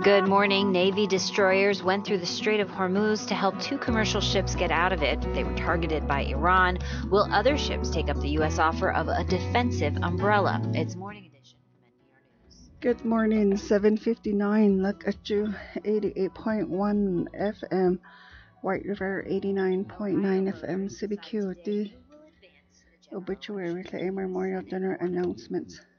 Good morning. Navy destroyers went through the Strait of Hormuz to help two commercial ships get out of it. They were targeted by Iran. Will other ships take up the U.S. offer of a defensive umbrella? It's Morning Edition from NPR News. Good morning, 7:59. Look at you, 88.1 FM, White River 89.9 FM, CBQ, the obituary, the Memorial Dinner announcements.